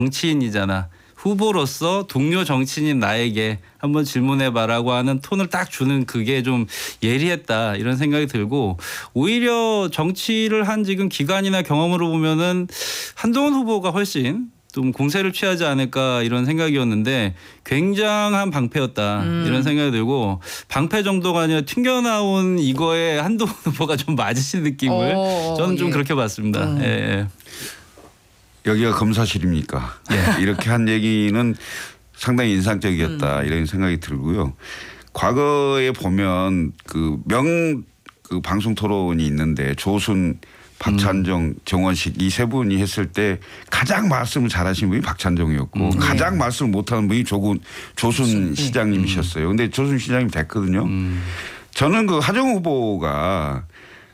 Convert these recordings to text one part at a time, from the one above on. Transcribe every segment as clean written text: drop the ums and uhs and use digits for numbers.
정치인이잖아. 후보로서 동료 정치인인 나에게 한번 질문해봐라고 하는 톤을 딱 주는 그게 좀 예리했다 이런 생각이 들고 오히려 정치를 한 지금 기간이나 경험으로 보면은 한동훈 후보가 훨씬 좀 공세를 취하지 않을까 이런 생각이었는데 굉장한 방패였다 이런 생각이 들고 방패 정도가 아니라 튕겨나온 이거에 한동훈 후보가 좀 맞으신 느낌을 저는 좀 그렇게 봤습니다. 예, 예. 여기가 검사실입니까? 예. 이렇게 한 얘기는 상당히 인상적이었다 이런 생각이 들고요. 과거에 보면 그 방송 토론이 있는데 조순, 박찬정, 정원식 이 세 분이 했을 때 가장 말씀을 잘하신 분이 박찬정이었고 가장 말씀을 못하는 분이 조순 시장님이셨어요. 근데 조순 시장님 됐거든요. 저는 그 하정우 후보가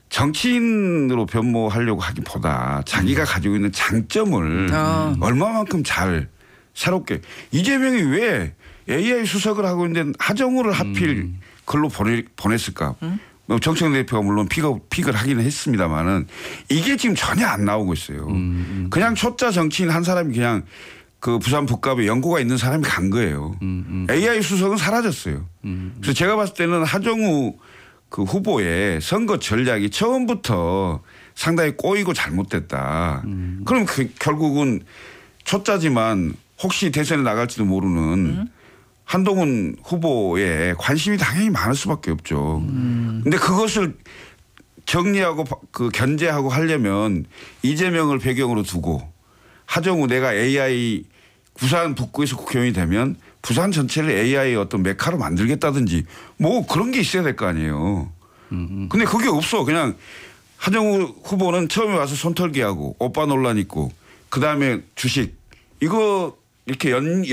정치인으로 변모하려고 하기보다 자기가 가지고 있는 장점을 얼마만큼 잘 새롭게 이재명이 왜 AI 수석을 하고 있는데 하정우를 하필 글로 보냈을까? 정청래 대표가 물론 픽을 하기는 했습니다만은 이게 지금 전혀 안 나오고 있어요. 그냥 초짜 정치인 한 사람이 그냥 그 부산 북갑에 연고가 있는 사람이 간 거예요. AI 수석은 사라졌어요. 그래서 제가 봤을 때는 하정우 그 후보의 선거 전략이 처음부터 상당히 꼬이고 잘못됐다. 그럼 결국은 초짜지만 혹시 대선에 나갈지도 모르는 한동훈 후보에 관심이 당연히 많을 수밖에 없죠. 근데 그것을 정리하고 그 견제하고 하려면 이재명을 배경으로 두고 하정우 내가 AI 부산 북구에서 국회의원이 되면 부산 전체를 AI 어떤 메카로 만들겠다든지 뭐 그런 게 있어야 될 거 아니에요. 근데 그게 없어. 그냥 하정우 후보는 처음에 와서 손털기하고 오빠 논란 있고 그다음에 주식 이거 이렇게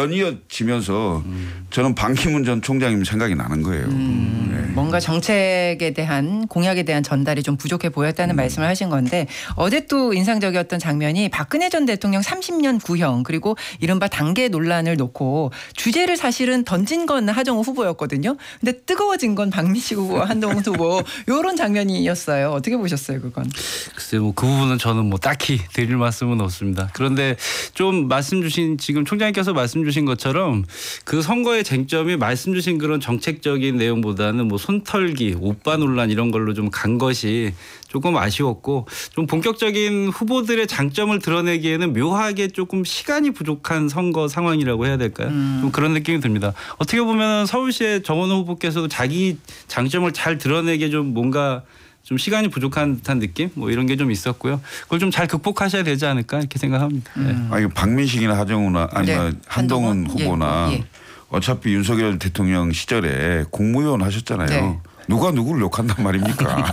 연이어지면서 저는 반기문 전 총장님 생각이 나는 거예요. 네. 뭔가 정책에 대한 공약에 대한 전달이 좀 부족해 보였다는 말씀을 하신 건데 어제 또 인상적이었던 장면이 박근혜 전 대통령 30년 구형 그리고 이른바 단계 논란을 놓고 주제를 사실은 던진 건 하정우 후보였거든요. 근데 뜨거워진 건 박민식 후보와 한동훈 후보 이런 장면이었어요. 어떻게 보셨어요 그건? 글쎄 뭐 그 부분은 저는 뭐 딱히 드릴 말씀은 없습니다. 그런데 좀 말씀 주신 지금 총장님께서 말씀 주신 것처럼 그 선거의 쟁점이 말씀 주신 그런 정책적인 내용보다는 뭐 손털기, 오빠 논란 이런 걸로 좀 간 것이 조금 아쉬웠고 좀 본격적인 후보들의 장점을 드러내기에는 묘하게 조금 시간이 부족한 선거 상황이라고 해야 될까요? 좀 그런 느낌이 듭니다. 어떻게 보면 서울시의 정원호 후보께서도 자기 장점을 잘 드러내기에 좀 뭔가 좀 시간이 부족한 듯한 느낌 뭐 이런 게 좀 있었고요. 그걸 좀 잘 극복하셔야 되지 않을까 이렇게 생각합니다. 네. 아니 박민식이나 하정우나 아니면 네. 한동훈 후보나 어차피 윤석열 대통령 시절에 국무위원 하셨잖아요. 네. 누가 누구를 욕한단 말입니까?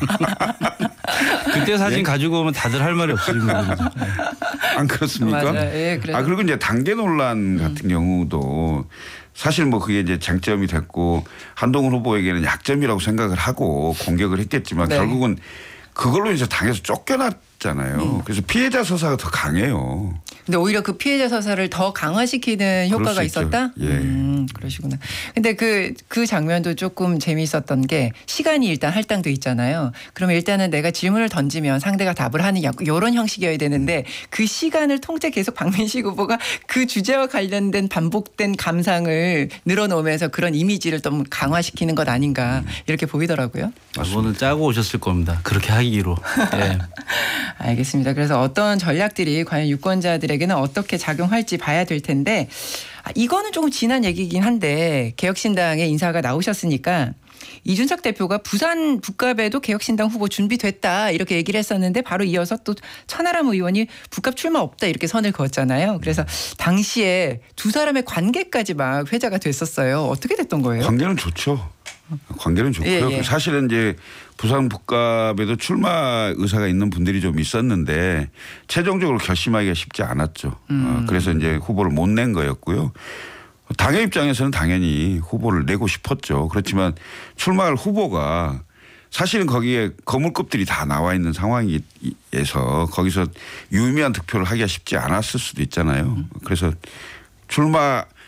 그때 사진 가지고 오면 다들 할 말이 없으십니다. 안 그렇습니까? 맞아요. 예, 그리고 이제 단계 논란 같은 경우도 사실 뭐 그게 이제 장점이 됐고 한동훈 후보에게는 약점이라고 생각을 하고 공격을 했겠지만 결국은 그걸로 이제 당에서 쫓겨났잖아요. 그래서 피해자 서사가 더 강해요. 근데 오히려 그 피해자 서사를 더 강화시키는 효과가 있었다? 예. 그러시구나. 근데 그 장면도 조금 재미있었던 게 시간이 일단 할당돼 있잖아요. 그러면 일단은 내가 질문을 던지면 상대가 답을 하는 이런 형식이어야 되는데 그 시간을 통째 계속 박민식 후보가 그 주제와 관련된 반복된 감상을 늘어놓으면서 그런 이미지를 좀 강화시키는 것 아닌가 이렇게 보이더라고요. 그거는 짜고 오셨을 겁니다. 그렇게 하기로. 네. 알겠습니다. 그래서 어떤 전략들이 과연 유권자들에게는 어떻게 작용할지 봐야 될 텐데 이거는 조금 지난 얘기긴 한데 개혁신당의 인사가 나오셨으니까 이준석 대표가 부산 북갑에도 개혁신당 후보 준비됐다 이렇게 얘기를 했었는데 바로 이어서 또 천하람 의원이 북갑 출마 없다 이렇게 선을 그었잖아요. 그래서 당시에 두 사람의 관계까지 막 회자가 됐었어요. 어떻게 됐던 거예요? 관계는 좋죠. 관계는 좋고요. 사실은 이제 부산 북갑에도 출마 의사가 있는 분들이 좀 있었는데 최종적으로 결심하기가 쉽지 않았죠. 그래서 이제 후보를 못 낸 거였고요. 당의 입장에서는 당연히 후보를 내고 싶었죠. 그렇지만 출마할 후보가 사실은 거기에 거물급들이 다 나와 있는 상황에서 거기서 유의미한 득표를 하기가 쉽지 않았을 수도 있잖아요. 그래서 출마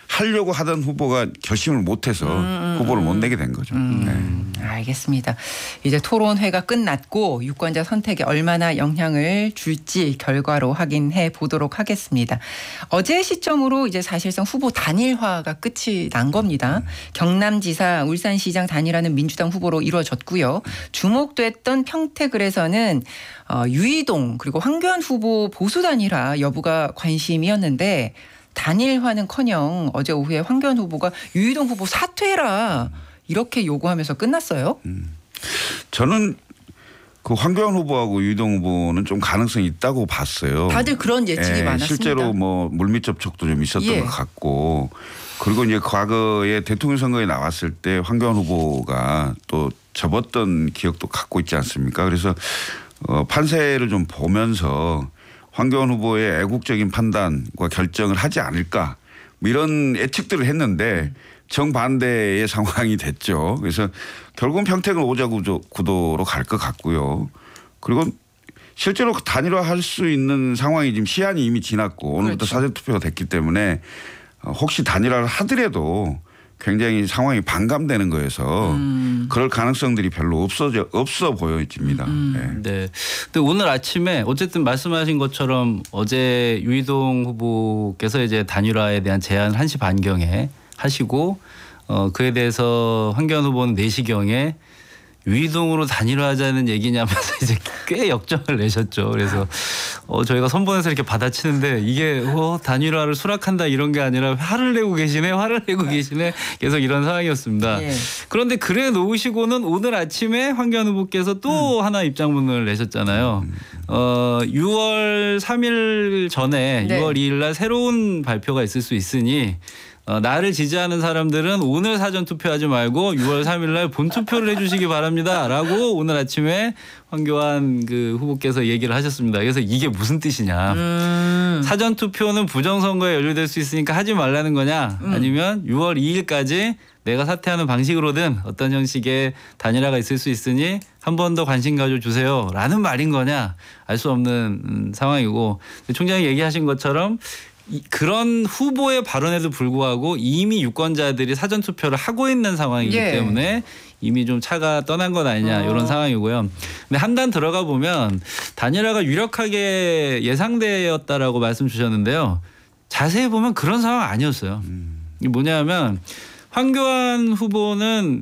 하려고 하던 후보가 결심을 못해서 후보를 못 내게 된 거죠. 네. 알겠습니다. 이제 토론회가 끝났고 유권자 선택에 얼마나 영향을 줄지 결과로 확인해 보도록 하겠습니다. 어제 시점으로 이제 사실상 후보 단일화가 끝이 난 겁니다. 경남지사, 울산시장 단일화는 민주당 후보로 이루어졌고요. 주목됐던 평택을에서는 유이동 그리고 황교안 후보 보수 단일화 여부가 관심이었는데 단일화는커녕 어제 오후에 황교안 후보가 유이동 후보 사퇴해라 이렇게 요구하면서 끝났어요. 저는 그 황교안 후보하고 유이동 후보는 좀 가능성이 있다고 봤어요. 다들 그런 예측이 많았습니다. 실제로 뭐 물밑 접촉도 좀 있었던 예. 것 같고 그리고 이제 과거에 대통령 선거에 나왔을 때 황교안 후보가 또 접었던 기억도 갖고 있지 않습니까? 그래서 판세를 좀 보면서 황교안 후보의 애국적인 판단과 결정을 하지 않을까 뭐 이런 예측들을 했는데 정반대의 상황이 됐죠. 그래서 결국은 평택은 오자 구도로 갈 것 같고요. 그리고 실제로 단일화할 수 있는 상황이 지금 시한이 이미 지났고 오늘부터 그렇죠. 사전투표가 됐기 때문에 혹시 단일화를 하더라도 굉장히 상황이 반감되는 거여서 그럴 가능성들이 별로 없어 보여집니다. 네. 근데 오늘 아침에 어쨌든 말씀하신 것처럼 어제 유이동 후보께서 이제 단일화에 대한 제안 1시 반경에 하시고 그에 대해서 황교안 후보는 4시경에 유이동으로 단일화하자는 얘기냐면서 이제 꽤 역정을 내셨죠. 그래서 저희가 선본에서 이렇게 받아치는데 이게 단일화를 수락한다 이런 게 아니라 화를 내고 계시네 계속 이런 상황이었습니다. 예. 그런데 그래 놓으시고는 오늘 아침에 황교안 후보께서 또 하나 입장문을 내셨잖아요. 6월 3일 전에 네. 6월 2일 날 새로운 발표가 있을 수 있으니 나를 지지하는 사람들은 오늘 사전 투표하지 말고 6월 3일 날 본투표를 해주시기 바랍니다라고 오늘 아침에 황교안 그 후보께서 얘기를 하셨습니다. 그래서 이게 무슨 뜻이냐. 사전 투표는 부정선거에 연루될 수 있으니까 하지 말라는 거냐 아니면 6월 2일까지 내가 사퇴하는 방식으로든 어떤 형식의 단일화가 있을 수 있으니 한 번 더 관심 가져주세요 라는 말인 거냐 알 수 없는 상황이고 총장이 얘기하신 것처럼 그런 후보의 발언에도 불구하고 이미 유권자들이 사전투표를 하고 있는 상황이기 예. 때문에 이미 좀 차가 떠난 것 아니냐 이런 상황이고요. 근데 한 단 들어가 보면 단일화가 유력하게 예상되었다라고 말씀 주셨는데요. 자세히 보면 그런 상황 아니었어요. 이게 뭐냐면 황교안 후보는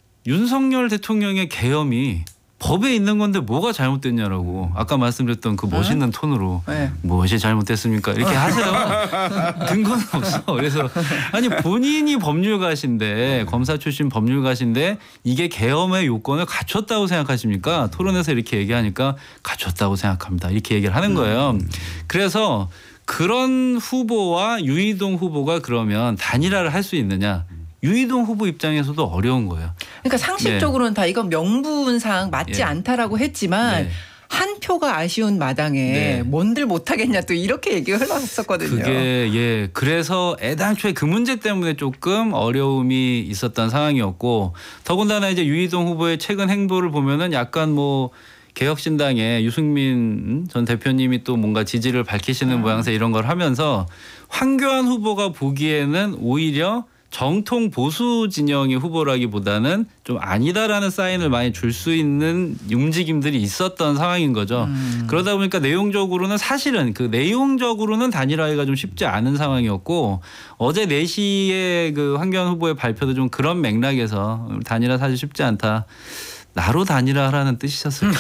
윤석열 대통령의 계엄이 법에 있는 건데 뭐가 잘못됐냐라고 아까 말씀드렸던 그 멋있는 톤으로 네. 무엇이 잘못됐습니까? 이렇게 하세요. 근거는 없어. 그래서 아니 본인이 법률가신데 검사 출신 법률가신데 이게 계엄의 요건을 갖췄다고 생각하십니까? 토론에서 이렇게 얘기하니까 갖췄다고 생각합니다. 이렇게 얘기를 하는 거예요. 그래서 그런 후보와 유이동 후보가 그러면 단일화를 할 수 있느냐? 유이동 후보 입장에서도 어려운 거예요. 그러니까 상식적으로는 다 이건 명분상 맞지 예. 않다라고 했지만 네. 한 표가 아쉬운 마당에 네. 뭔들 못하겠냐 또 이렇게 얘기가 흘러왔었거든요. 그게 그래서 애당초에 그 문제 때문에 조금 어려움이 있었던 상황이었고 더군다나 이제 유이동 후보의 최근 행보를 보면은 약간 뭐 개혁신당의 유승민 전 대표님이 또 뭔가 지지를 밝히시는 모양새 이런 걸 하면서 황교안 후보가 보기에는 오히려 정통 보수 진영의 후보라기보다는 좀 아니다라는 사인을 많이 줄 수 있는 움직임들이 있었던 상황인 거죠. 그러다 보니까 내용적으로는 사실은 그 내용적으로는 단일화가 좀 쉽지 않은 상황이었고 어제 4시에 그 황교안 후보의 발표도 좀 그런 맥락에서 단일화 사실 쉽지 않다. 나로 단일화하라는 뜻이셨을까?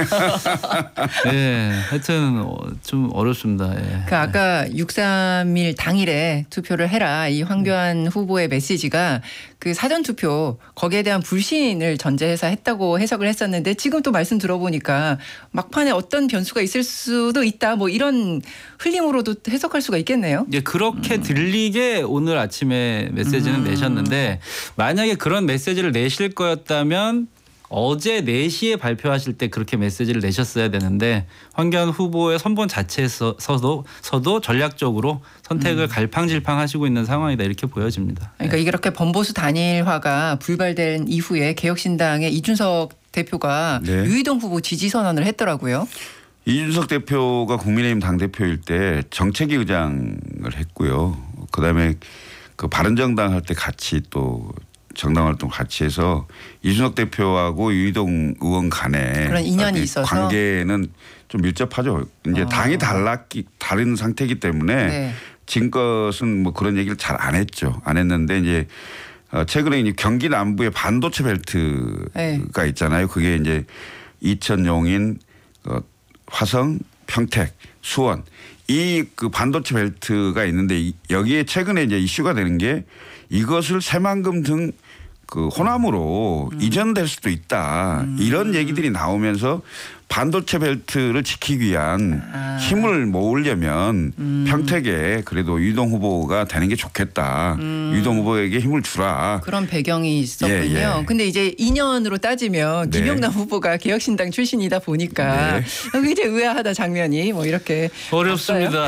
네, 하여튼 좀 어렵습니다. 예. 그 아까 6.3일 당일에 투표를 해라 이 황교안 후보의 메시지가 그 사전 투표 거기에 대한 불신을 전제해서 했다고 해석을 했었는데 지금 또 말씀 들어보니까 막판에 어떤 변수가 있을 수도 있다 뭐 이런 흘림으로도 해석할 수가 있겠네요. 예, 그렇게 들리게 오늘 아침에 메시지는 내셨는데 만약에 그런 메시지를 내실 거였다면 어제 4시에 발표하실 때 그렇게 메시지를 내셨어야 되는데 황교안 후보의 선본 자체에서도 전략적으로 선택을 갈팡질팡하시고 있는 상황이다 이렇게 보여집니다. 그러니까 이렇게 범보수 단일화가 불발된 이후에 개혁신당의 이준석 대표가 네. 유이동 후보 지지 선언을 했더라고요. 이준석 대표가 국민의힘 당대표일 때 정책위 의장을 했고요. 그다음에 그 바른정당 할 때 같이 또 정당 활동 같이 해서 이준석 대표하고 유희동 의원 간에 그런 인연이 있어서 관계는 좀 밀접하죠. 이제 당이 다른 상태이기 때문에 네. 지금껏은 뭐 그런 얘기를 잘 안 했죠. 안 했는데 이제 최근에 이제 경기 남부에 반도체 벨트가 네. 있잖아요. 그게 이제 이천, 용인, 화성, 평택, 수원 이 그 반도체 벨트가 있는데 여기에 최근에 이제 이슈가 되는 게 이것을 새만금 등 그 호남으로 이전될 수도 있다. 이런 얘기들이 나오면서 반도체 벨트를 지키기 위한 힘을 모으려면 평택에 그래도 유동 후보가 되는 게 좋겠다. 유동 후보에게 힘을 주라. 그런 배경이 있었군요. 예. 근데 이제 인연으로 따지면 네. 김용남 후보가 개혁신당 출신이다 보니까 네. 굉장히 의아하다 장면이 뭐 이렇게 어렵습니다.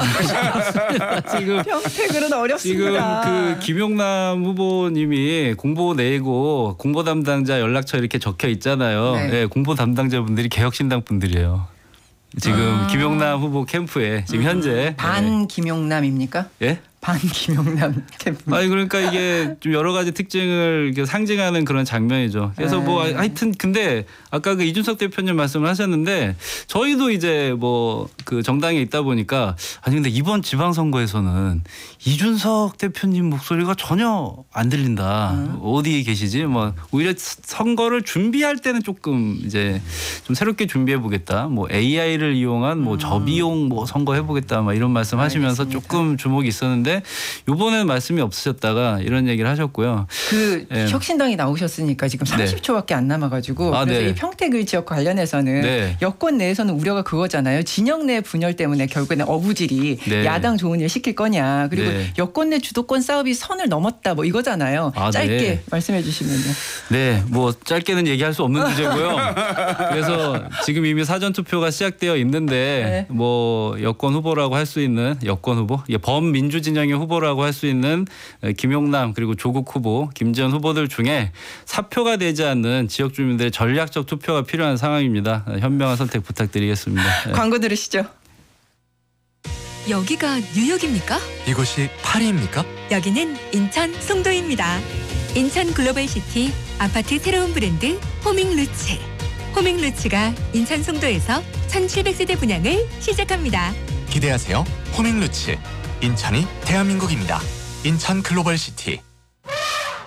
지금 평택으로는 지금 어렵습니다. 그 김용남 후보님이 공보 내고 공보 담당자 연락처 이렇게 적혀 있잖아요. 네. 네, 공보 담당자분들이 개혁신당 분들이에요. 지금 김용남 후보 캠프에 지금 현재 반 김용남입니까? 예? 반 김용남 캠프. 아니 그러니까 이게 좀 여러 가지 특징을 이렇게 상징하는 그런 장면이죠. 그래서 뭐 하여튼 근데 아까 그 이준석 대표님 말씀을 하셨는데 저희도 이제 뭐 그 정당에 있다 보니까 아니 근데 이번 지방선거에서는 이준석 대표님 목소리가 전혀 안 들린다. 어디 계시지? 뭐 오히려 선거를 준비할 때는 조금 이제 좀 새롭게 준비해 보겠다. 뭐 AI를 이용한 뭐 저비용 뭐 선거 해보겠다. 막 이런 말씀하시면서 알겠습니다. 조금 주목이 있었는데. 이번에는 말씀이 없으셨다가 이런 얘기를 하셨고요. 그 예. 혁신당이 나오셨으니까 지금 네. 30초밖에 안 남아가지고 아, 그래서 네. 이 평택의 지역 관련해서는 네. 여권 내에서는 우려가 그거잖아요. 진영 내 분열 때문에 결국에는 어부질이 네. 야당 좋은 일 시킬 거냐. 그리고 네. 여권 내 주도권 싸움이 선을 넘었다 뭐 이거잖아요. 아, 짧게 네. 말씀해 주시면요. 네, 뭐 짧게는 얘기할 수 없는 주제고요. 그래서 지금 이미 사전 투표가 시작되어 있는데 네. 뭐 여권 후보라고 할 수 있는 여권 후보, 범민주 진영의 후보라고 할 수 있는 김용남 그리고 조국 후보, 김지현 후보들 중에 사표가 되지 않는 지역 주민들의 전략적 투표가 필요한 상황입니다. 현명한 선택 부탁드리겠습니다. 네. 광고 들으시죠. 여기가 뉴욕입니까? 이곳이 파리입니까? 여기는 인천 송도입니다. 인천 글로벌시티 아파트 새로운 브랜드 호밍루츠. 호밍루츠가 인천 송도에서 1700세대 분양을 시작합니다. 기대하세요. 호밍루츠. 인천이 대한민국입니다. 인천 글로벌시티.